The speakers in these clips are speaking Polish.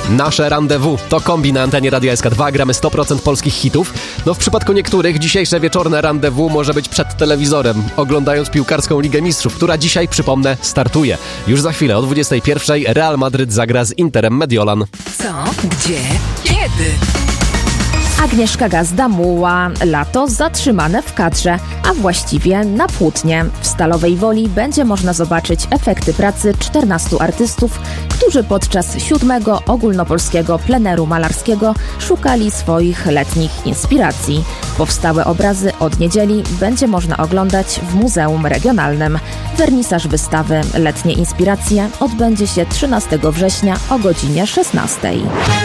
Nasze rendezvous to kombi na antenie Radia SK2. Gramy 100% polskich hitów. No w przypadku niektórych dzisiejsze wieczorne rendezvous może być przed telewizorem, oglądając piłkarską Ligę Mistrzów, która dzisiaj, przypomnę, startuje. Już za chwilę o 21:00 Real Madryt zagra z Interem Mediolan. Co? Gdzie? Kiedy? Agnieszka Gazda-Muła. Lato zatrzymane w kadrze, a właściwie na płótnie. W Stalowej Woli będzie można zobaczyć efekty pracy 14 artystów, którzy podczas 7. ogólnopolskiego pleneru malarskiego szukali swoich letnich inspiracji. Powstałe obrazy od niedzieli będzie można oglądać w Muzeum Regionalnym. Wernisaż wystawy Letnie Inspiracje odbędzie się 13 września o godzinie 16:00.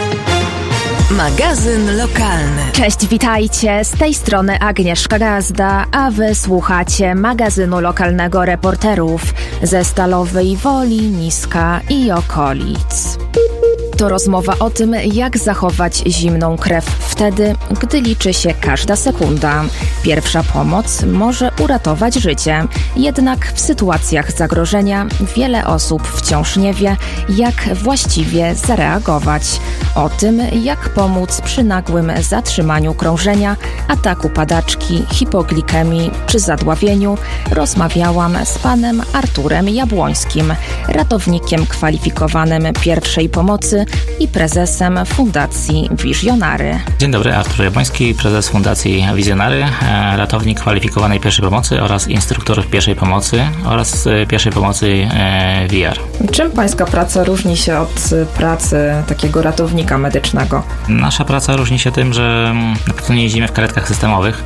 Magazyn lokalny. Cześć, witajcie. Z tej strony Agnieszka Gazda, a wy słuchacie magazynu lokalnego reporterów ze Stalowej Woli, Niska i okolic. To rozmowa o tym, jak zachować zimną krew wtedy, gdy liczy się każda sekunda. Pierwsza pomoc może uratować życie, jednak w sytuacjach zagrożenia wiele osób wciąż nie wie, jak właściwie zareagować. O tym, jak pomóc przy nagłym zatrzymaniu krążenia, ataku padaczki, hipoglikemii czy zadławieniu, rozmawiałam z panem Arturem Jabłońskim, ratownikiem kwalifikowanym pierwszej pomocy i prezesem Fundacji Wizjonary. Dzień dobry, Artur Jabłoński, prezes Fundacji Wizjonary, ratownik kwalifikowanej pierwszej pomocy oraz instruktor pierwszej pomocy oraz pierwszej pomocy VR. Czym pańska praca różni się od pracy takiego ratownika medycznego? Nasza praca różni się tym, że na pewno nie jeździmy w karetkach systemowych.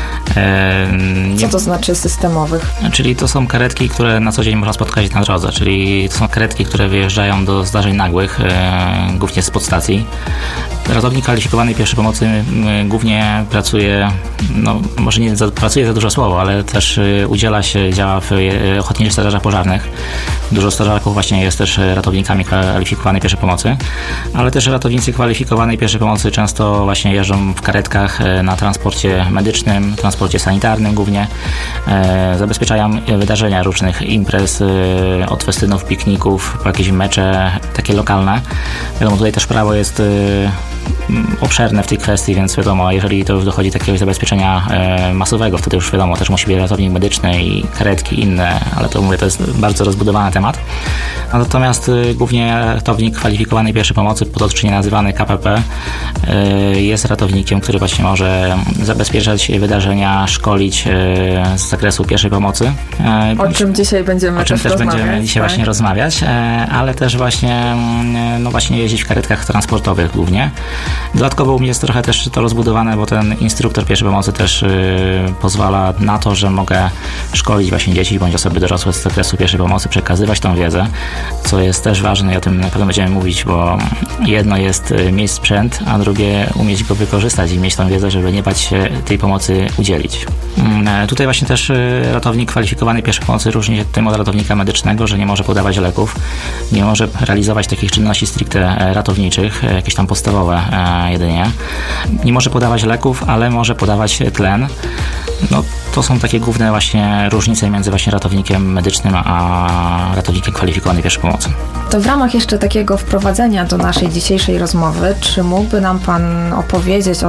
Co to znaczy systemowych? Czyli to są karetki, które na co dzień można spotkać na drodze, czyli to są karetki, które wyjeżdżają do zdarzeń nagłych, głównie z podstacji. Ratownik kwalifikowanej pierwszej pomocy głównie pracuje, może nie pracuje za dużo słowo, ale też działa w ochotniczych strażach pożarnych. Dużo strażaków właśnie jest też ratownikami kwalifikowanej pierwszej pomocy, ale też ratownicy kwalifikowanej pierwszej pomocy często właśnie jeżdżą w karetkach na transporcie medycznym, transporcie sanitarnym głównie. Zabezpieczają wydarzenia różnych imprez, od festynów, pikników, po jakieś mecze takie lokalne. Wiadomo, tutaj też prawo jest obszerne w tej kwestii, więc wiadomo, jeżeli to już dochodzi do takiego zabezpieczenia masowego, wtedy już wiadomo, też musi być ratownik medyczny i karetki inne, ale to mówię, to jest bardzo rozbudowany temat. Natomiast głównie ratownik kwalifikowanej pierwszej pomocy, potocznie nazywany KPP, jest ratownikiem, który właśnie może zabezpieczać wydarzenia, szkolić z zakresu pierwszej pomocy. O czym dzisiaj będziemy dzisiaj właśnie rozmawiać, ale też właśnie jeździć w karetkach transportowych głównie. Dodatkowo u mnie jest trochę też to rozbudowane, bo ten instruktor pierwszej pomocy też pozwala na to, że mogę szkolić właśnie dzieci bądź osoby dorosłe z zakresu pierwszej pomocy, przekazywać tą wiedzę, co jest też ważne i o tym na pewno będziemy mówić, bo jedno jest mieć sprzęt, a drugie umieć go wykorzystać i mieć tą wiedzę, żeby nie bać się tej pomocy udzielić. Tutaj właśnie też ratownik kwalifikowany pierwszej pomocy różni się tym od ratownika medycznego, że nie może podawać leków, nie może realizować takich czynności stricte ratowniczych, jakieś tam podstawowe jedynie. Nie może podawać leków, ale może podawać tlen. To są takie główne właśnie różnice między właśnie ratownikiem medycznym a ratownikiem kwalifikowanej pierwszej pomocy. To w ramach jeszcze takiego wprowadzenia do naszej dzisiejszej rozmowy, czy mógłby nam pan opowiedzieć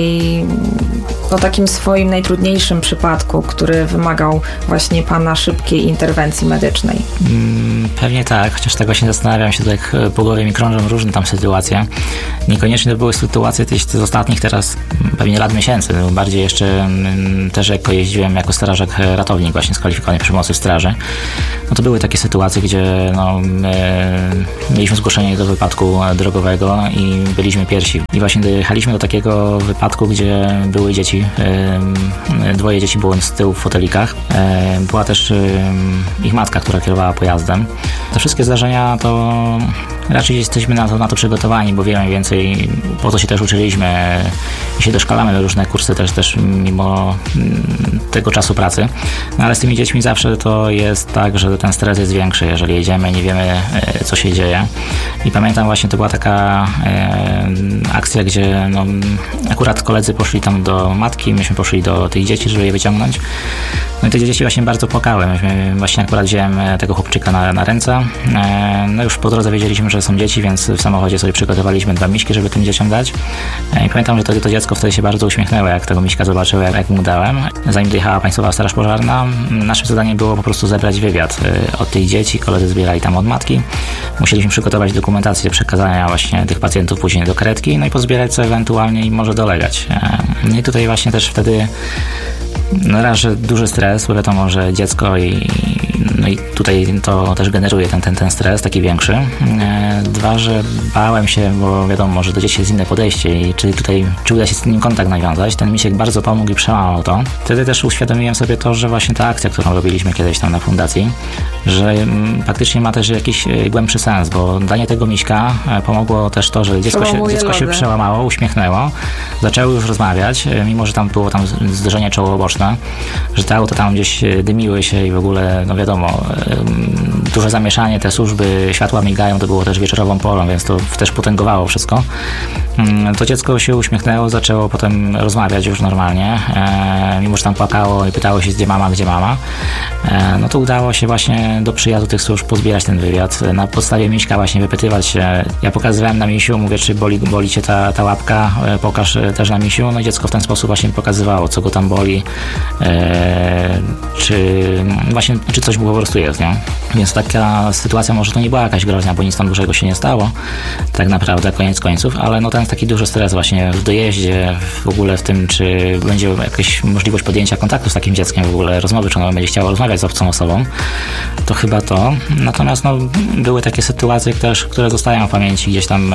o takim swoim najtrudniejszym przypadku, który wymagał właśnie pana szybkiej interwencji medycznej? Pewnie tak, chociaż tak właśnie zastanawiam się, tak po głowie mi krążą różne tam sytuacje. Niekoniecznie to były sytuacje z ostatnich teraz pewnie lat, miesięcy. Bardziej jeszcze też jako jeździłem jako strażak ratownik właśnie skwalifikowany przy pomocy straży. To były takie sytuacje, gdzie mieliśmy zgłoszenie do wypadku drogowego i byliśmy pierwsi. I właśnie dojechaliśmy do takiego wypadku, gdzie były dzieci. Dwoje dzieci było z tyłu w fotelikach. Była też ich matka, która kierowała pojazdem. Te wszystkie zdarzenia to raczej jesteśmy na to przygotowani, bo wiemy więcej, po co się też uczyliśmy i się doszkalamy różne kursy też mimo tego czasu pracy. Ale z tymi dziećmi zawsze to jest tak, że ten stres jest większy, jeżeli jedziemy i nie wiemy, co się dzieje. I pamiętam właśnie, to była taka akcja, gdzie akurat koledzy poszli tam do matki, myśmy poszli do tych dzieci, żeby je wyciągnąć. No i te dzieci właśnie bardzo płakały. Myśmy właśnie akurat wziąłem tego chłopczyka na ręce. No już po drodze wiedzieliśmy, że są dzieci, więc w samochodzie sobie przygotowaliśmy 2 miśki, żeby tym dzieciom dać. I pamiętam, że to dziecko wtedy się bardzo uśmiechnęło, jak tego miśka zobaczyło, jak mu dałem. Zanim dojechała Państwowa Straż Pożarna, naszym zadaniem było po prostu zebrać wywiad od tych dzieci. Koledzy zbierali tam od matki. Musieliśmy przygotować dokumentację przekazania właśnie tych pacjentów później do karetki, no i pozbierać co ewentualnie im może dolegać. No i tutaj właśnie też wtedy raz, że duży stres, bo wiadomo, że dziecko no i tutaj to też generuje ten stres taki większy. 2, że bałem się, bo wiadomo, że do dzieci jest inne podejście i czy uda się z nim kontakt nawiązać. Ten misiek bardzo pomógł i przełamał to. Wtedy też uświadomiłem sobie to, że właśnie ta akcja, którą robiliśmy kiedyś tam na fundacji, że faktycznie ma też jakiś głębszy sens, bo danie tego miśka pomogło też to, że dziecko się przełamało, uśmiechnęło, zaczęły już rozmawiać, mimo że tam było zderzenie czoło-boczne, że te auta tam gdzieś dymiły się i w ogóle, no wiadomo, duże zamieszanie, te służby, światła migają, to było też wieczorową porą, więc to też potęgowało wszystko. To dziecko się uśmiechnęło, zaczęło potem rozmawiać już normalnie, mimo że tam płakało i pytało się, gdzie mama. No to udało się właśnie do przyjazdu tych służb pozbierać ten wywiad. Na podstawie miśka właśnie wypytywać się. Ja pokazywałem na misiu, mówię, czy boli cię ta łapka, pokaż też na misiu. No i dziecko w ten sposób właśnie pokazywało, co go tam boli, czy coś mu po prostu jest, nie? Więc taka sytuacja może to nie była jakaś groźna, bo nic tam dużego się nie stało, tak naprawdę, koniec końców, ale no ten taki duży stres właśnie w dojeździe, w ogóle w tym, czy będzie jakaś możliwość podjęcia kontaktu z takim dzieckiem, w ogóle rozmowy, czy ono będzie chciało rozmawiać z obcą osobą, to chyba to. Natomiast no, były takie sytuacje też, które zostają w pamięci gdzieś tam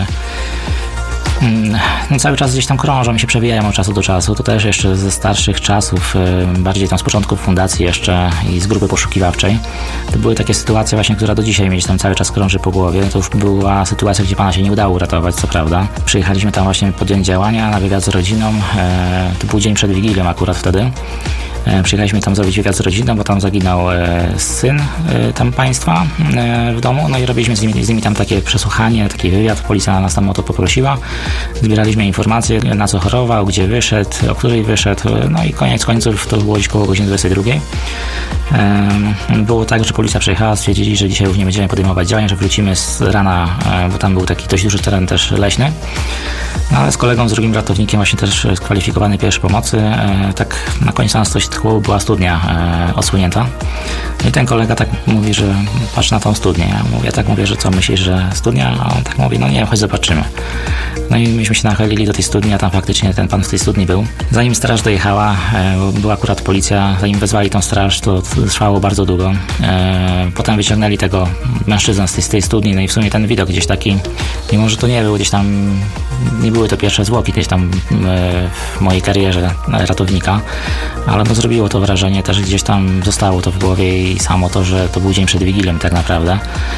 no cały czas gdzieś tam krążą i się przewijają od czasu do czasu. To też jeszcze ze starszych czasów, bardziej tam z początków fundacji jeszcze i z grupy poszukiwawczej. To były takie sytuacje właśnie, która do dzisiaj gdzieś tam cały czas krąży po głowie. To już była sytuacja, gdzie pana się nie udało uratować, co prawda. Przyjechaliśmy tam właśnie podjąć działania na wywiad z rodziną. To był dzień przed Wigilią akurat wtedy. Przyjechaliśmy tam zrobić wywiad z rodziną, bo tam zaginął syn tam państwa w domu, no i robiliśmy z nimi tam takie przesłuchanie, taki wywiad, policja nas tam o to poprosiła, zbieraliśmy informacje, na co chorował, gdzie wyszedł, o której wyszedł, no i koniec końców to było gdzieś koło godziny 22. Było tak, że policja przyjechała, stwierdzili, że dzisiaj już nie będziemy podejmować działań, że wrócimy z rana, bo tam był taki dość duży teren też leśny. No ale z kolegą, z drugim ratownikiem, właśnie też skwalifikowany pierwszej pomocy, tak na końcu nas coś tchło, była studnia odsłonięta. I ten kolega tak mówi, że patrz na tą studnię. Ja mówię, że co, myślisz, że studnia? A on tak mówi, no nie, chodź zobaczymy. No i myśmy się nachylili do tej studni, a tam faktycznie ten pan w tej studni był. Zanim straż dojechała, była akurat policja, zanim wezwali tą straż, to trwało bardzo długo. Potem wyciągnęli tego mężczyznę z tej studni, no i w sumie ten widok gdzieś taki, mimo że to nie był gdzieś tam, nie były to pierwsze zwłoki gdzieś tam w mojej karierze ratownika, ale no zrobiło to wrażenie, też gdzieś tam zostało to w głowie i samo to, że to był dzień przed Wigilią tak naprawdę.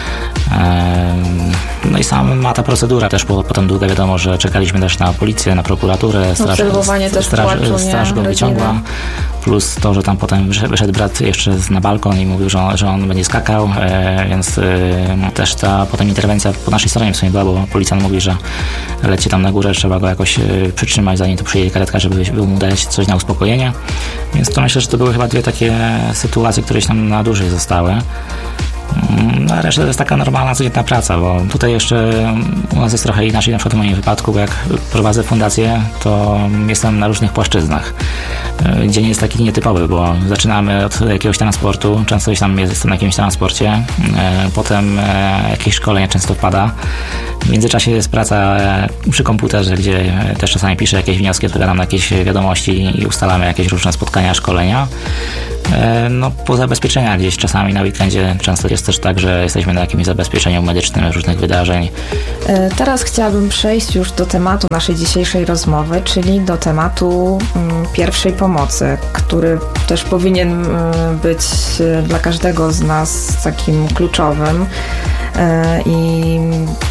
No i sama ta procedura też potem długa, wiadomo, że czekaliśmy też na policję, na prokuraturę, straż go wyciągła, plus to, że tam potem wyszedł brat jeszcze na balkon i mówił, że on będzie skakał, więc też ta potem interwencja po naszej stronie w sumie była, bo policjant mówi, że leci tam na górę, trzeba go jakoś przytrzymać, zanim tu przyjedzie karetka, żeby mu dać coś na uspokojenie, więc to myślę, że to były chyba dwie takie sytuacje, które się tam na dłużej zostały. No, a reszta to jest taka normalna, codzienna praca, bo tutaj jeszcze u nas jest trochę inaczej, na przykład w moim wypadku, bo jak prowadzę fundację, to jestem na różnych płaszczyznach. Dzień jest taki nietypowy, bo zaczynamy od jakiegoś transportu, często jestem na jakimś transporcie, potem jakieś szkolenie często wpada. W międzyczasie jest praca przy komputerze, gdzie też czasami piszę jakieś wnioski, odpowiadam na jakieś wiadomości i ustalamy jakieś różne spotkania, szkolenia. No, po zabezpieczeniach gdzieś czasami na weekendzie często jest też tak, że jesteśmy na jakimś zabezpieczeniu medycznym różnych wydarzeń. Teraz chciałabym przejść już do tematu naszej dzisiejszej rozmowy, czyli do tematu pierwszej pomocy, który też powinien być dla każdego z nas takim kluczowym. I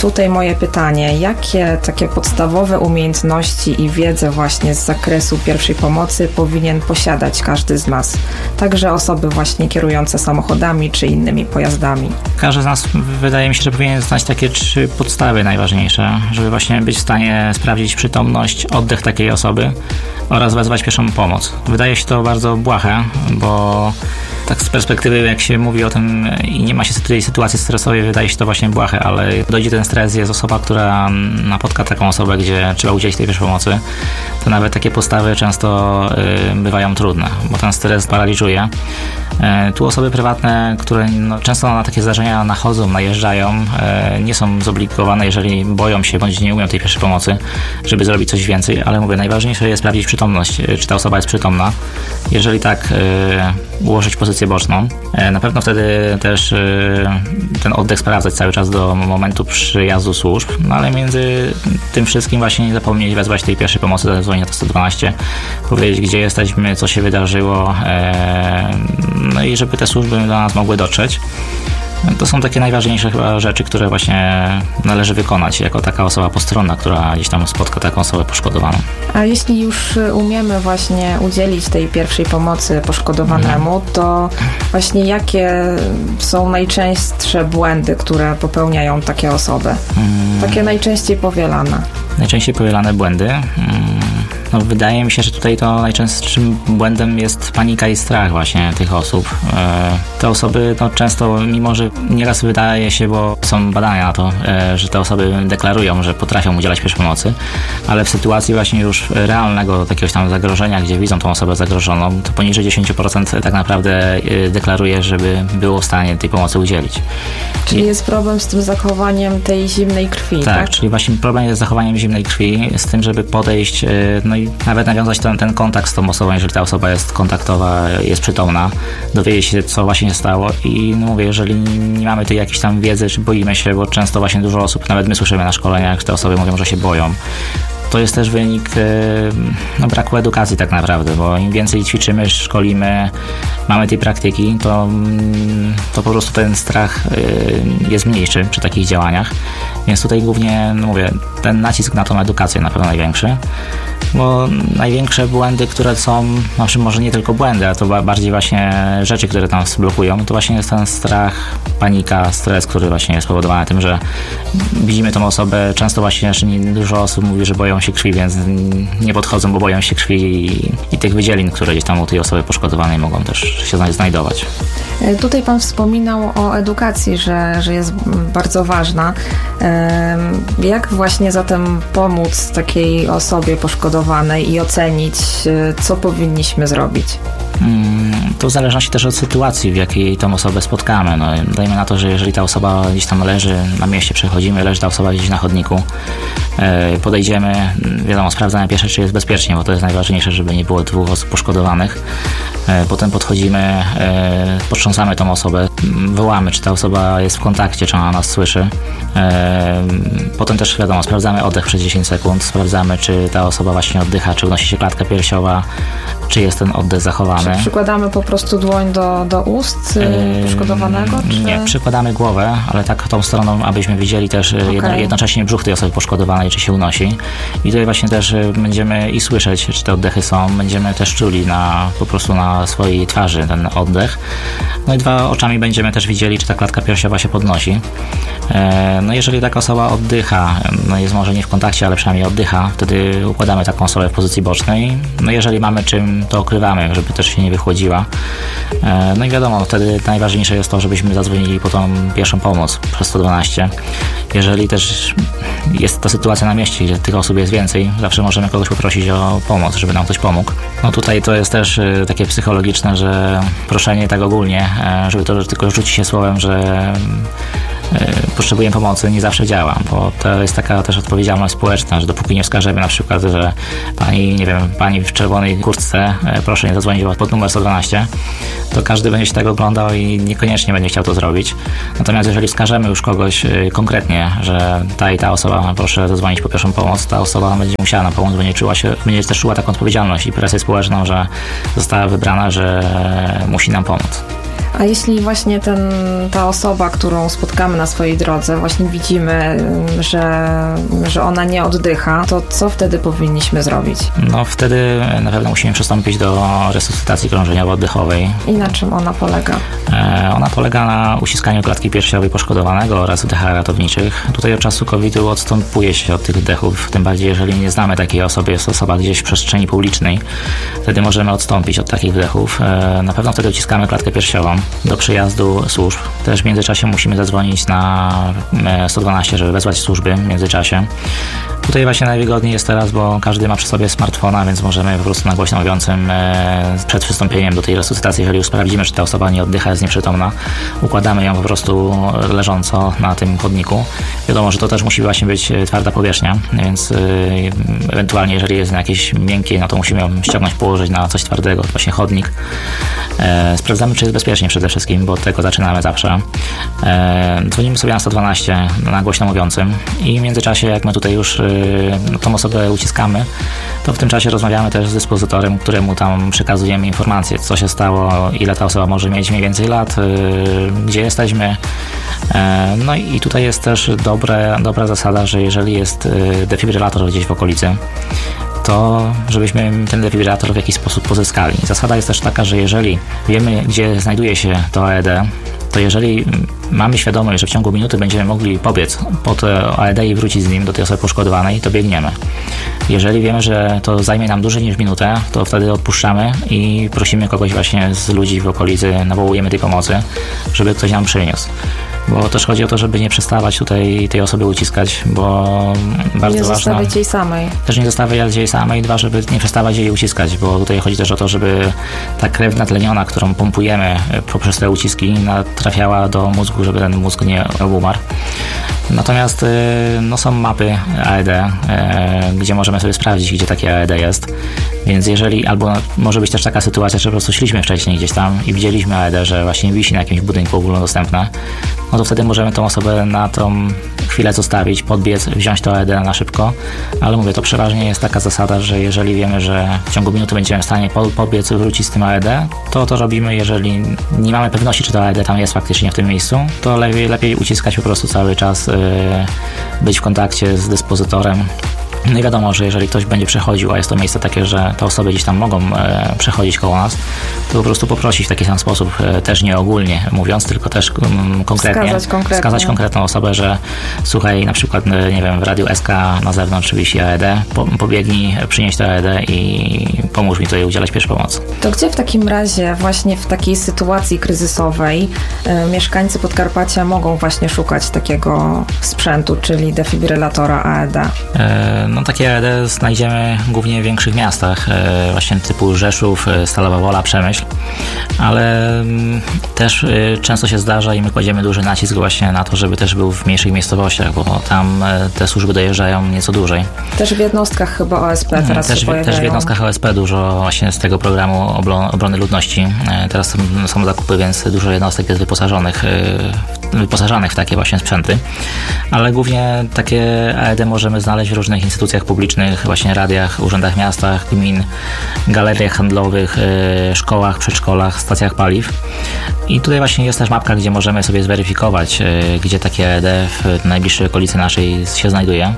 Tutaj moje pytanie, jakie takie podstawowe umiejętności i wiedzę właśnie z zakresu pierwszej pomocy powinien posiadać każdy z nas? Także osoby właśnie kierujące samochodami czy innymi pojazdami. Każdy z nas, wydaje mi się, że powinien znać takie 3 podstawy najważniejsze, żeby właśnie być w stanie sprawdzić przytomność, oddech takiej osoby oraz wezwać pierwszą pomoc. Wydaje się to bardzo błahe, bo tak z perspektywy, jak się mówi o tym i nie ma się tej sytuacji stresowej, wydaje się to właśnie błahe, ale dojdzie ten stres, jest osoba, która napotka taką osobę, gdzie trzeba udzielić tej pierwszej pomocy, to nawet takie postawy często bywają trudne, bo ten stres paraliżuje. Tu osoby prywatne, które często na takie zdarzenia nachodzą, najeżdżają, nie są zobligowane, jeżeli boją się bądź nie umieją tej pierwszej pomocy, żeby zrobić coś więcej, ale mówię, najważniejsze jest sprawdzić przytomność, czy ta osoba jest przytomna. Jeżeli tak, ułożyć pozycję boczną. Na pewno wtedy też ten oddech sprawdzać cały czas do momentu przyjazdu służb, no ale między tym wszystkim właśnie nie zapomnieć wezwać tej pierwszej pomocy, zadzwonić na 112, powiedzieć, gdzie jesteśmy, co się wydarzyło, no i żeby te służby do nas mogły dotrzeć. To są takie najważniejsze chyba rzeczy, które właśnie należy wykonać jako taka osoba postronna, która gdzieś tam spotka taką osobę poszkodowaną. A jeśli już umiemy właśnie udzielić tej pierwszej pomocy poszkodowanemu, to właśnie jakie są najczęstsze błędy, które popełniają takie osoby? Takie najczęściej powielane. Najczęściej powielane błędy? No, wydaje mi się, że tutaj to najczęstszym błędem jest panika i strach właśnie tych osób. Te osoby często, mimo że nieraz wydaje się, bo są badania na to, że te osoby deklarują, że potrafią udzielać pierwszej pomocy, ale w sytuacji właśnie już realnego jakiegoś tam zagrożenia, gdzie widzą tą osobę zagrożoną, to poniżej 10% tak naprawdę deklaruje, żeby było w stanie tej pomocy udzielić. Czyli jest problem z tym zachowaniem tej zimnej krwi, tak? Czyli właśnie problem jest z zachowaniem zimnej krwi, z tym, żeby podejść, no i nawet nawiązać ten kontakt z tą osobą, jeżeli ta osoba jest kontaktowa, jest przytomna, dowiedzieć się, co właśnie się stało i no mówię, jeżeli nie mamy tej jakiejś tam wiedzy, czy boimy się, bo często właśnie dużo osób, nawet my słyszymy na szkoleniach, te osoby mówią, że się boją. To jest też wynik braku edukacji tak naprawdę, bo im więcej ćwiczymy, szkolimy, mamy tej praktyki, to po prostu ten strach jest mniejszy przy takich działaniach. Więc tutaj głównie, mówię, ten nacisk na tą edukację na pewno największy, bo największe błędy, które są, znaczy może nie tylko błędy, a to bardziej właśnie rzeczy, które nas blokują, to właśnie jest ten strach, panika, stres, który właśnie jest spowodowany tym, że widzimy tą osobę, często właśnie dużo osób mówi, że boją się krwi, więc nie podchodzą, bo boją się krwi i tych wydzielin, które gdzieś tam u tej osoby poszkodowanej mogą też się znajdować. Tutaj Pan wspominał o edukacji, że jest bardzo ważna. Jak właśnie zatem pomóc takiej osobie poszkodowanej i ocenić, co powinniśmy zrobić? To w zależności też od sytuacji, w jakiej tą osobę spotkamy. No, dajmy na to, że jeżeli ta osoba gdzieś tam leży na mieście, przechodzimy, leży ta osoba gdzieś na chodniku, podejdziemy, wiadomo, sprawdzamy pierwsze, czy jest bezpiecznie, bo to jest najważniejsze, żeby nie było 2 osób poszkodowanych. Potem podchodzimy, potrząsamy tą osobę, wołamy, czy ta osoba jest w kontakcie, czy ona nas słyszy. Potem też, wiadomo, sprawdzamy oddech przez 10 sekund, sprawdzamy, czy ta osoba właśnie oddycha, czy unosi się klatka piersiowa, czy jest ten oddech zachowany. Czy przykładamy po prostu dłoń do ust poszkodowanego? Czy... Nie, przykładamy głowę, ale tak tą stroną, abyśmy widzieli też jednocześnie brzuch tej osoby poszkodowanej, czy się unosi. I tutaj właśnie też będziemy i słyszeć, czy te oddechy są, będziemy też czuli po prostu na swojej twarzy ten oddech. No i 2 oczami będziemy też widzieli, czy ta klatka piersiowa się podnosi. No jeżeli taka osoba oddycha, no jest może nie w kontakcie, ale przynajmniej oddycha, wtedy układamy taką osobę w pozycji bocznej. No jeżeli mamy czym, to okrywamy, żeby też się nie wychłodziła. No i wiadomo, wtedy najważniejsze jest to, żebyśmy zadzwonili po tą pierwszą pomoc przez 112. Jeżeli też jest ta sytuacja na mieście, gdzie tych osób jest więcej, zawsze możemy kogoś poprosić o pomoc, żeby nam ktoś pomógł. No tutaj to jest też takie psychologiczne, że proszenie tak ogólnie, żeby to tylko rzucić się słowem, że potrzebujemy pomocy, nie zawsze działa, bo to jest taka też odpowiedzialność społeczna, że dopóki nie wskażemy na przykład, że pani w czerwonej kurtce, proszę nie zadzwonić pod numer 112, to każdy będzie się tego oglądał i niekoniecznie będzie chciał to zrobić. Natomiast jeżeli wskażemy już kogoś konkretnie, że ta i ta osoba, proszę zadzwonić po pierwszą pomoc, ta osoba będzie musiała nam pomóc, będzie też czuła taką odpowiedzialność i presję społeczną, że została wybrana, że musi nam pomóc. A jeśli właśnie ta osoba, którą spotkamy na swojej drodze, właśnie widzimy, że ona nie oddycha, to co wtedy powinniśmy zrobić? No wtedy na pewno musimy przystąpić do resuscytacji krążeniowo-oddechowej. I na czym ona polega? Ona polega na uciskaniu klatki piersiowej poszkodowanego oraz wdechach ratowniczych. Tutaj od czasu COVID-u odstępuje się od tych wdechów, tym bardziej jeżeli nie znamy takiej osoby, jest osoba gdzieś w przestrzeni publicznej, wtedy możemy odstąpić od takich wdechów. Na pewno wtedy uciskamy klatkę piersiową do przyjazdu służb. Też w międzyczasie musimy zadzwonić na 112, żeby wezwać służby w międzyczasie. Tutaj właśnie najwygodniej jest teraz, bo każdy ma przy sobie smartfona, więc możemy po prostu na głośno mówiącym przed przystąpieniem do tej resuscytacji, jeżeli już sprawdzimy, czy ta osoba nie oddycha, jest nieprzytomna, układamy ją po prostu leżąco na tym chodniku. Wiadomo, że to też musi właśnie być twarda powierzchnia, więc ewentualnie jeżeli jest na jakieś miękkie, no to musimy ją ściągnąć, położyć na coś twardego, właśnie chodnik. Sprawdzamy, czy jest bezpiecznie przede wszystkim, bo od tego zaczynamy zawsze. Dzwonimy sobie na 112 na głośno mówiącym i w międzyczasie, jak my tutaj już tą osobę uciskamy, to w tym czasie rozmawiamy też z dyspozytorem, któremu tam przekazujemy informacje, co się stało, ile ta osoba może mieć mniej więcej lat, gdzie jesteśmy. No i tutaj jest też dobra zasada, że jeżeli jest defibrylator gdzieś w okolicy, to żebyśmy ten defibrylator w jakiś sposób pozyskali. Zasada jest też taka, że jeżeli wiemy, gdzie znajduje się to AED, to jeżeli mamy świadomość, że w ciągu minuty będziemy mogli pobiec po to AED i wrócić z nim do tej osoby poszkodowanej, to biegniemy. Jeżeli wiemy, że to zajmie nam dłużej niż minutę, to wtedy odpuszczamy i prosimy kogoś właśnie z ludzi w okolicy, nawołujemy tej pomocy, żeby ktoś nam przyniósł. Bo też chodzi o to, żeby nie przestawać tutaj tej osoby uciskać, bo bardzo ważne... Nie zostawiać jej samej. Też nie zostawiać jej samej, dwa, żeby nie przestawać jej uciskać, bo tutaj chodzi też o to, żeby ta krew natleniona, którą pompujemy poprzez te uciski, trafiała do mózgu, żeby ten mózg nie umarł. Natomiast no, są mapy AED, gdzie możemy sobie sprawdzić, gdzie takie AED jest. Więc jeżeli, albo może być też taka sytuacja, że po prostu szliśmy wcześniej gdzieś tam i widzieliśmy AED, że właśnie wisi na jakimś budynku ogólnodostępne, no to wtedy możemy tą osobę na tą chwilę zostawić, podbiec, wziąć to AED na szybko, ale mówię, to przeważnie jest taka zasada, że jeżeli wiemy, że w ciągu minuty będziemy w stanie podbiec, wrócić z tym AED, to robimy. Jeżeli nie mamy pewności, czy to AED tam jest faktycznie w tym miejscu, to lepiej uciskać po prostu cały czas, być w kontakcie z dyspozytorem. No i wiadomo, że jeżeli ktoś będzie przechodził, a jest to miejsce takie, że te osoby gdzieś tam mogą przechodzić koło nas, to po prostu poprosić w taki sam sposób, też nie ogólnie mówiąc, tylko też konkretnie wskazać konkretną osobę, że słuchaj, na przykład, nie wiem, w Radiu SK na zewnątrz wisi AED, pobiegnij, przynieś to AED i pomóż mi tutaj udzielać pierwszej pomocy. To gdzie w takim razie, właśnie w takiej sytuacji kryzysowej, mieszkańcy Podkarpacia mogą właśnie szukać takiego sprzętu, czyli defibrylatora AED? No takie AED znajdziemy głównie w większych miastach, właśnie typu Rzeszów, Stalowa Wola, Przemyśl, ale też często się zdarza i my kładziemy duży nacisk właśnie na to, żeby też był w mniejszych miejscowościach, bo tam te służby dojeżdżają nieco dłużej. Też w jednostkach chyba OSP teraz się pojawiają. Też w jednostkach OSP dużo właśnie z tego programu obrony ludności. Teraz są zakupy, więc dużo jednostek jest wyposażanych w takie właśnie sprzęty, ale głównie takie AED możemy znaleźć w różnych instytucjach publicznych, właśnie radiach, urzędach miastach, gmin, galeriach handlowych, szkołach, przedszkolach, stacjach paliw. I tutaj właśnie jest też mapka, gdzie możemy sobie zweryfikować, gdzie takie AED w najbliższej okolicy naszej się znajduje.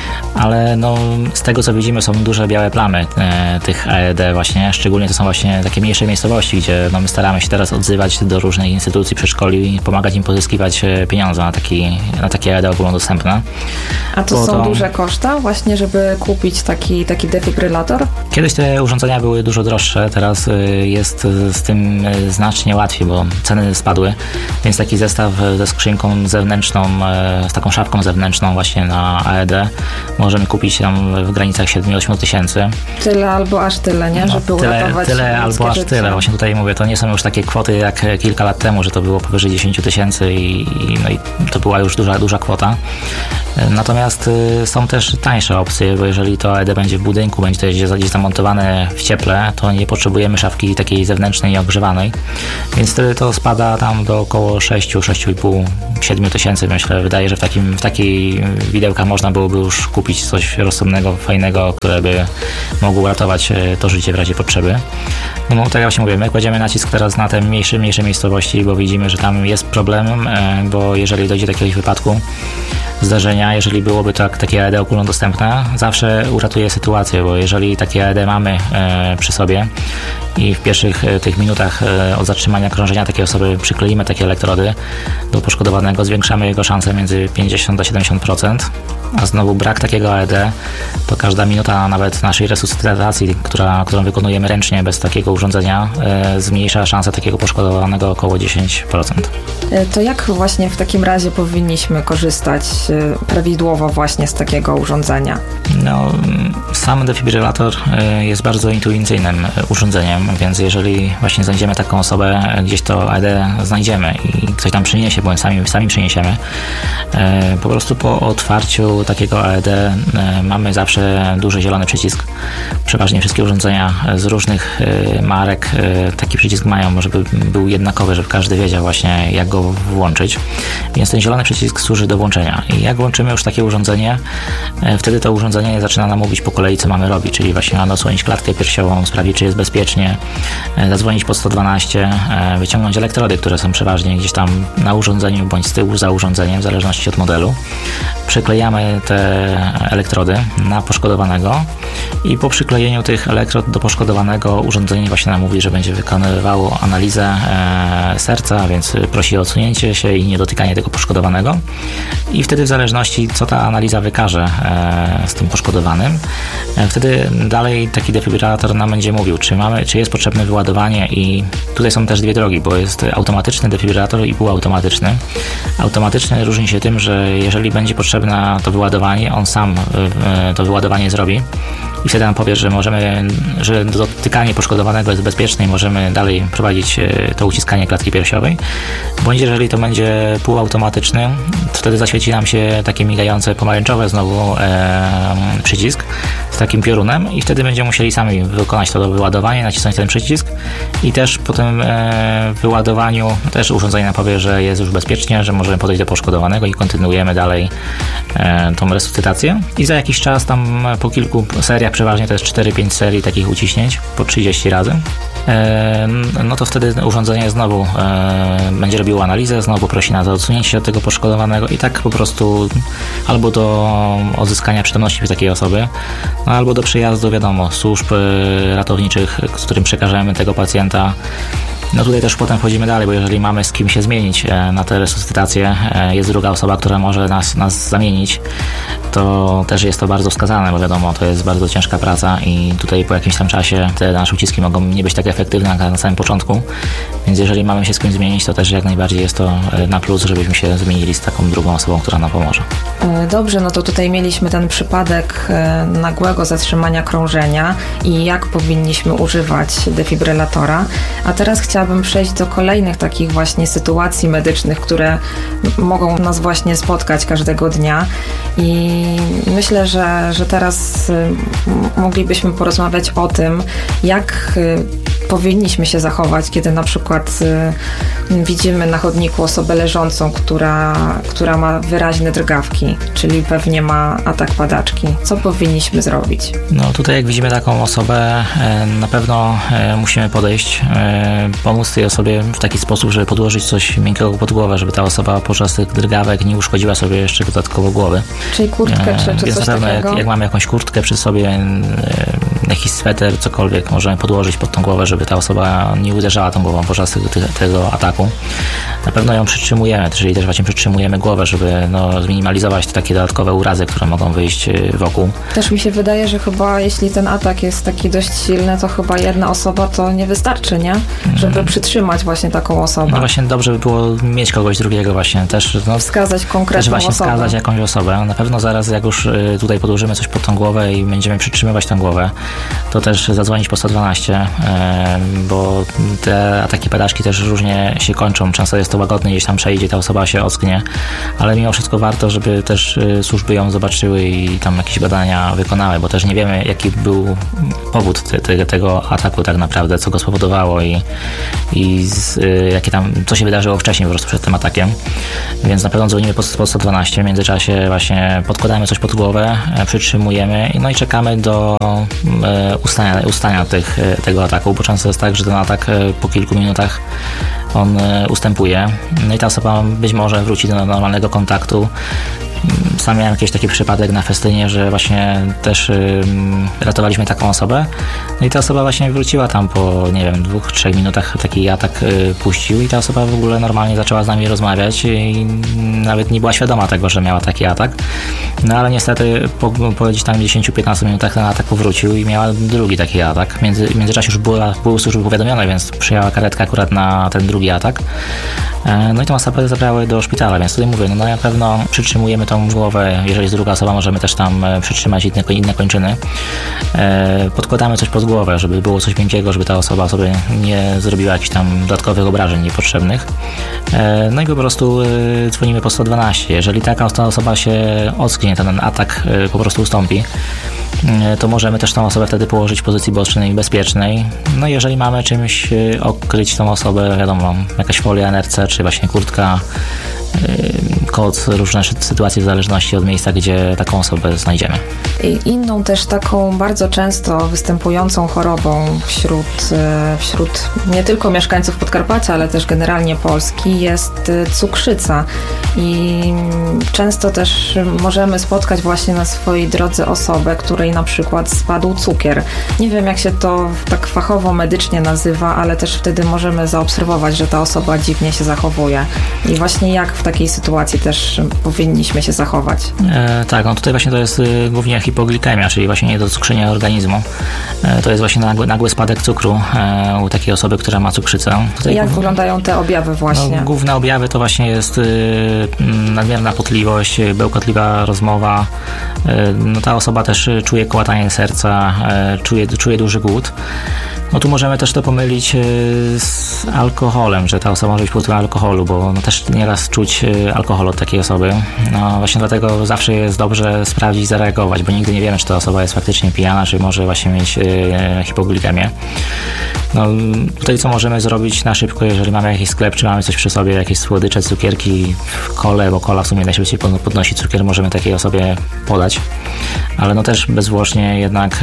Ale no, z tego co widzimy, są duże białe plamy tych AED właśnie, szczególnie to są właśnie takie mniejsze miejscowości, gdzie no, my staramy się teraz odzywać do różnych instytucji, przedszkoli i pomagać im pozyskiwać pieniądze na takie AED ogólnodostępne. A to są duże koszta właśnie, żeby kupić taki defibrylator? Kiedyś te urządzenia były dużo droższe, teraz jest z tym znacznie łatwiej, bo ceny spadły, więc taki zestaw ze skrzynką zewnętrzną, z taką szafką zewnętrzną właśnie na AED możemy kupić tam w granicach 7-8 tysięcy. Tyle albo aż tyle, nie? Żeby uratować tyle albo aż życie. tyle. Właśnie tutaj mówię, to nie są już takie kwoty jak kilka lat temu, że to było powyżej 10 tysięcy i to była już duża kwota. Natomiast są też tańsze opcje, bo jeżeli to LED będzie w budynku, będzie to gdzieś zamontowane w cieple, to nie potrzebujemy szafki takiej zewnętrznej i ogrzewanej, więc wtedy to spada tam do około 6,5, 7 tysięcy. Myślę, wydaje, że w takiej widełka można byłoby już kupić coś rozsądnego, fajnego, które by mogło uratować to życie w razie potrzeby. No tak jak właśnie mówię, my kładziemy nacisk teraz na te mniejsze miejscowości, bo widzimy, że tam jest problem, bo jeżeli dojdzie do jakiegoś wypadku, zdarzenia, jeżeli byłoby takie LED ogólnodostępne, zawsze uratuje sytuację, bo jeżeli takie LED mamy przy sobie i w pierwszych tych minutach od zatrzymania krążenia takiej osoby przykleimy takie elektrody do poszkodowanego, zwiększamy jego szanse między 50 a 70%, a znowu brak takiego LED, to każda minuta nawet naszej resuscytacji, którą wykonujemy ręcznie bez takiego urządzenia, zmniejsza szansę takiego poszkodowanego około 10%. To jak właśnie w takim razie powinniśmy korzystać prawidłowo właśnie z takiego urządzenia? No, sam defibrylator jest bardzo intuicyjnym urządzeniem, więc jeżeli właśnie znajdziemy taką osobę, gdzieś to LED znajdziemy i ktoś tam przyniesie, bądź sami przyniesiemy, po prostu po otwarciu takiego LED mamy zawsze duży zielony przycisk. Przeważnie wszystkie urządzenia z różnych marek taki przycisk mają, żeby był jednakowy, żeby każdy wiedział właśnie, jak go włączyć. Więc ten zielony przycisk służy do włączenia. I jak włączymy już takie urządzenie, wtedy to urządzenie zaczyna nam mówić po kolei, co mamy robić, czyli właśnie mamy odsłonić klatkę piersiową, sprawdzić, czy jest bezpiecznie, zadzwonić pod 112, wyciągnąć elektrody, które są przeważnie gdzieś tam na urządzeniu bądź z tyłu za urządzeniem, w zależności od modelu. Przyklejamy te elektrody na poszkodowanego i po przyklejeniu tych elektrod do poszkodowanego urządzenie właśnie nam mówi, że będzie wykonywało analizę serca, więc prosi o odsunięcie się i niedotykanie tego poszkodowanego. I wtedy w zależności, co ta analiza wykaże z tym poszkodowanym, wtedy dalej taki defibrylator nam będzie mówił, czy jest potrzebne wyładowanie, i tutaj są też dwie drogi, bo jest automatyczny defibrylator i półautomatyczny. Automatyczny różni się tym, że jeżeli będzie potrzebne to wyładowanie, on sam to wyładowanie zrobi i wtedy nam powie, że dotykanie poszkodowanego jest bezpieczne i możemy dalej prowadzić to uciskanie klatki piersiowej, bądź jeżeli to będzie półautomatyczny, to wtedy zaświeci nam się takie migające pomarańczowe znowu przycisk z takim piorunem i wtedy będziemy musieli sami wykonać to wyładowanie, nacisnąć ten przycisk i też po tym wyładowaniu też urządzenie nam powie, że jest już bezpiecznie, że możemy podejść do poszkodowanego i kontynuujemy dalej tą resuscytację. I za jakiś czas, tam po kilku seriach, przeważnie to jest 4-5 serii takich uciśnięć po 30 razy, no to wtedy urządzenie znowu będzie robiło analizę, znowu prosi nas o odsunięcie się od tego poszkodowanego i tak po prostu albo do odzyskania przytomności takiej osoby, no albo do przyjazdu, wiadomo, służb ratowniczych, z którym przekażemy tego pacjenta. No tutaj też potem wchodzimy dalej, bo jeżeli mamy z kim się zmienić na tę resuscytację, jest druga osoba, która może nas zamienić, to też jest to bardzo wskazane, bo wiadomo, to jest bardzo ciężka praca i tutaj po jakimś tam czasie te nasze uciski mogą nie być tak efektywne jak na samym początku, więc jeżeli mamy się z kimś zmienić, to też jak najbardziej jest to na plus, żebyśmy się zmienili z taką drugą osobą, która nam pomoże. Dobrze, no to tutaj mieliśmy ten przypadek nagłego zatrzymania krążenia i jak powinniśmy używać defibrylatora, a teraz chciałabym przejść do kolejnych takich właśnie sytuacji medycznych, które mogą nas właśnie spotkać każdego dnia i myślę, że teraz moglibyśmy porozmawiać o tym, jak powinniśmy się zachować, kiedy na przykład widzimy na chodniku osobę leżącą, która ma wyraźne drgawki, czyli pewnie ma atak padaczki. Co powinniśmy zrobić? No tutaj jak widzimy taką osobę, na pewno musimy podejść, pomóc tej osobie w taki sposób, żeby podłożyć coś miękkiego pod głowę, żeby ta osoba podczas tych drgawek nie uszkodziła sobie jeszcze dodatkowo głowy. Czyli kurtkę czy więc coś na pewno takiego? Jak mamy jakąś kurtkę przy sobie, jakiś sweter, cokolwiek możemy podłożyć pod tą głowę, żeby ta osoba nie uderzała tą głową podczas tego ataku. Na pewno ją przytrzymujemy, czyli też właśnie przytrzymujemy głowę, żeby zminimalizować te takie dodatkowe urazy, które mogą wyjść wokół. Też mi się wydaje, że chyba jeśli ten atak jest taki dość silny, to chyba jedna osoba to nie wystarczy, nie? Żeby przytrzymać właśnie taką osobę. No właśnie dobrze by było mieć kogoś drugiego właśnie, też wskazać konkretną też właśnie osobę. wskazać jakąś osobę. Na pewno zaraz jak już tutaj podłożymy coś pod tą głowę i będziemy przytrzymywać tą głowę, to też zadzwonić po 112, bo te ataki padaczki też różnie się kończą. Często jest to łagodne, gdzieś tam przejdzie, ta osoba się ocknie, ale mimo wszystko warto, żeby też służby ją zobaczyły i tam jakieś badania wykonały, bo też nie wiemy, jaki był powód tego ataku tak naprawdę, co go spowodowało i jakie tam, co się wydarzyło wcześniej po prostu przed tym atakiem. Więc na pewno dzwonimy po 112, w międzyczasie właśnie podkładamy coś pod głowę, przytrzymujemy no i czekamy do ustania tego ataku, bo często jest tak, że ten atak po kilku minutach on ustępuje. No i ta osoba być może wróci do normalnego kontaktu. Sam miałem jakiś taki przypadek na festynie, że właśnie też ratowaliśmy taką osobę. No i ta osoba właśnie wróciła tam po, nie wiem, 2-3 minutach taki atak puścił i ta osoba w ogóle normalnie zaczęła z nami rozmawiać i nawet nie była świadoma tego, że miała taki atak. No ale niestety po gdzieś tam 10-15 minutach ten atak powrócił i miała drugi taki atak. W międzyczasie już były służby powiadomione, więc przyjęła karetka akurat na ten drugi atak. No i tą osobę zabrały do szpitala, więc tutaj mówię, no na pewno przytrzymujemy tą głowę, jeżeli jest druga osoba, możemy też tam przytrzymać inne kończyny. Podkładamy coś pod głowę, żeby było coś miękkiego, żeby ta osoba sobie nie zrobiła jakichś tam dodatkowych obrażeń niepotrzebnych. No i po prostu dzwonimy po 112. Jeżeli taka osoba się ocknie, ten atak po prostu ustąpi, to możemy też tą osobę wtedy położyć w pozycji bocznej i bezpiecznej. No i jeżeli mamy czymś okryć tą osobę, wiadomo, jakaś folia NRC, czy właśnie kurtka, koc, różne sytuacje w zależności od miejsca, gdzie taką osobę znajdziemy. I inną też taką bardzo często występującą chorobą wśród nie tylko mieszkańców Podkarpacia, ale też generalnie Polski jest cukrzyca. I często też możemy spotkać właśnie na swojej drodze osobę, której na przykład spadł cukier. Nie wiem, jak się to tak fachowo medycznie nazywa, ale też wtedy możemy zaobserwować, że ta osoba dziwnie się zachowuje. I właśnie jak w takiej sytuacji też powinniśmy się zachować? Tak, no tutaj właśnie to jest głównie hipoglikemia, czyli właśnie niedocukrzenie organizmu. To jest właśnie nagły spadek cukru u takiej osoby, która ma cukrzycę. Tutaj jak wyglądają te objawy właśnie? No, główne objawy to właśnie jest nadmierna potliwość, bełkotliwa rozmowa. No, ta osoba też czuje kołatanie serca, czuje duży głód. No tu możemy też to pomylić z alkoholem, że ta osoba może być pod wpływem alkoholu, bo no też nieraz czuć alkohol od takiej osoby. No właśnie dlatego zawsze jest dobrze sprawdzić, zareagować, bo nigdy nie wiemy, czy ta osoba jest faktycznie pijana, czy może właśnie mieć hipoglikemię. No tutaj co możemy zrobić na szybko, jeżeli mamy jakiś sklep, czy mamy coś przy sobie, jakieś słodycze, cukierki w kole, bo kola w sumie najszybciej podnosi cukier, możemy takiej osobie podać, ale no też bezzwłocznie jednak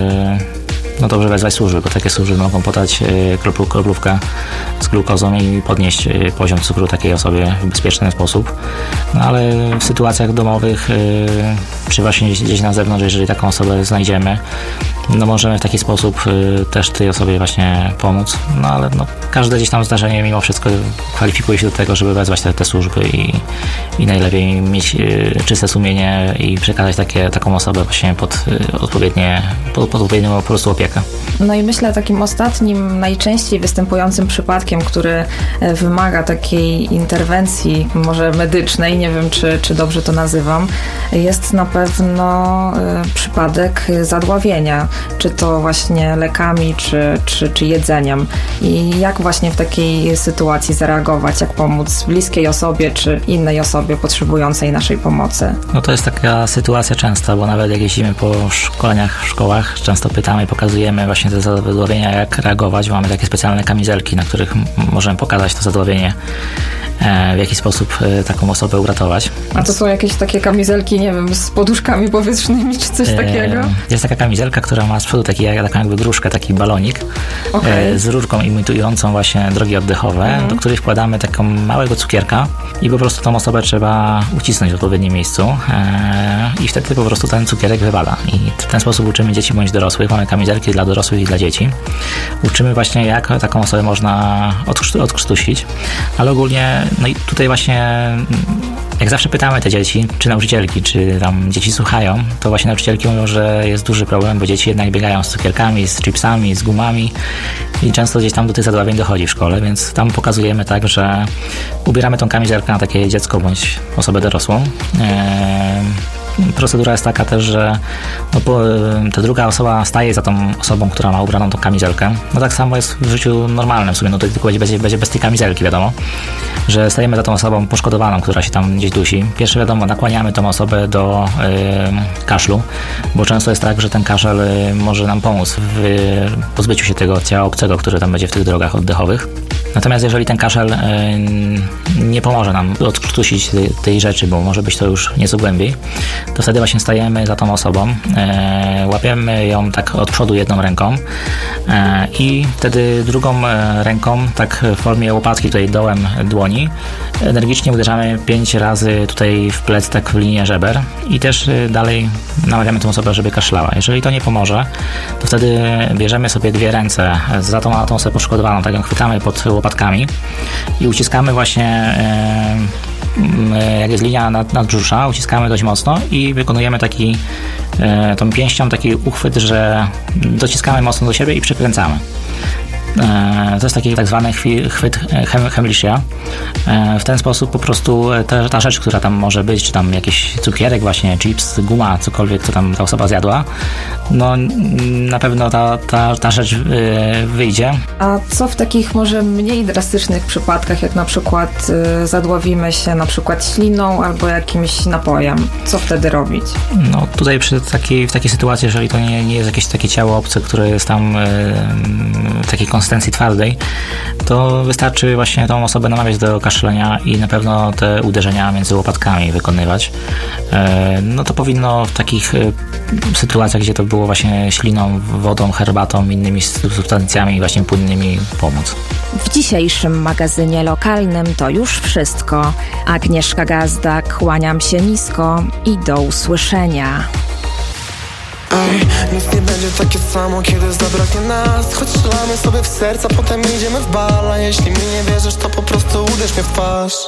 no dobrze wezwać służby, bo takie służby mogą podać kroplówkę z glukozą i podnieść poziom cukru takiej osobie w bezpieczny sposób. No ale w sytuacjach domowych, czy właśnie gdzieś na zewnątrz, jeżeli taką osobę znajdziemy, no możemy w taki sposób też tej osobie właśnie pomóc. No ale no, każde gdzieś tam zdarzenie mimo wszystko kwalifikuje się do tego, żeby wezwać te służby i najlepiej mieć czyste sumienie i przekazać taką osobę właśnie pod odpowiednią po prostu opiekę. No i myślę, takim ostatnim, najczęściej występującym przypadkiem, który wymaga takiej interwencji może medycznej, nie wiem czy dobrze to nazywam, jest na pewno przypadek zadławienia, czy to właśnie lekami, czy jedzeniem. I jak właśnie w takiej sytuacji zareagować, jak pomóc bliskiej osobie, czy innej osobie potrzebującej naszej pomocy? No to jest taka sytuacja częsta, bo nawet jak jeździmy po szkoleniach w szkołach, często pytamy i pokazujemy właśnie te zadławienia, jak reagować. Mamy takie specjalne kamizelki, na których możemy pokazać to zadławienie, w jaki sposób taką osobę uratować. A to są jakieś takie kamizelki, nie wiem, z poduszkami powietrznymi, czy coś takiego? Jest taka kamizelka, która ma z przodu taką jakby gruszkę, taki balonik z rurką imitującą właśnie drogi oddechowe, do której wkładamy taką małego cukierka i po prostu tą osobę trzeba ucisnąć w odpowiednim miejscu i wtedy po prostu ten cukierek wywala. I w ten sposób uczymy dzieci bądź dorosłych. Mamy kamizelki dla dorosłych i dla dzieci. Uczymy właśnie, jak taką osobę można odkrztusić, ale ogólnie, no i tutaj właśnie jak zawsze pytamy te dzieci, czy nauczycielki, czy tam dzieci słuchają, to właśnie nauczycielki mówią, że jest duży problem, bo dzieci jednak biegają z cukierkami, z chipsami, z gumami i często gdzieś tam do tych zadławień dochodzi w szkole, więc tam pokazujemy tak, że ubieramy tą kamizelkę na takie dziecko bądź osobę dorosłą. procedura jest taka też, że ta druga osoba staje za tą osobą, która ma ubraną tą kamizelkę. No tak samo jest w życiu normalnym w sumie, no to tylko będzie bez tej kamizelki, wiadomo, że stajemy za tą osobą poszkodowaną, która się tam gdzieś dusi. Pierwsze wiadomo, nakłaniamy tą osobę do kaszlu, bo często jest tak, że ten kaszel może nam pomóc w pozbyciu się tego ciała obcego, które tam będzie w tych drogach oddechowych. Natomiast jeżeli ten kaszel nie pomoże nam odkrztusić tej rzeczy, bo może być to już nieco głębiej, to wtedy właśnie stajemy za tą osobą, łapiemy ją tak od przodu jedną ręką i wtedy drugą ręką, tak w formie łopatki tutaj dołem dłoni, energicznie uderzamy 5 razy tutaj w plec, tak w linię żeber i też dalej namawiamy tę osobę, żeby kaszlała. Jeżeli to nie pomoże, to wtedy bierzemy sobie 2 ręce za tą osobę poszkodowaną, tak ją chwytamy pod łopatkami i uciskamy właśnie, jak jest linia nadbrzusza, uciskamy dość mocno i wykonujemy tą pięścią taki uchwyt, że dociskamy mocno do siebie i przykręcamy. To jest taki tak zwany chwyt Heimlicha. W ten sposób po prostu ta rzecz, która tam może być, czy tam jakiś cukierek właśnie, chips, guma, cokolwiek, co tam ta osoba zjadła, no na pewno ta rzecz wyjdzie. A co w takich może mniej drastycznych przypadkach, jak na przykład zadławimy się na przykład śliną albo jakimś napojem? Co wtedy robić? No tutaj w takiej sytuacji, jeżeli to nie jest jakieś takie ciało obce, które jest tam w takiej konsystencji twardej, to wystarczy właśnie tą osobę namawiać do kaszlenia i na pewno te uderzenia między łopatkami wykonywać. No to powinno w takich sytuacjach, gdzie to było właśnie śliną, wodą, herbatą, innymi substancjami właśnie płynnymi pomóc. W dzisiejszym magazynie lokalnym to już wszystko. Agnieszka Gazda, kłaniam się nisko i do usłyszenia. Ej, nic nie będzie takie samo, kiedy zabraknie nas. Choć strzelamy sobie w serca, potem idziemy w bal. A jeśli mi nie wierzysz, to po prostu uderz mnie w twarz.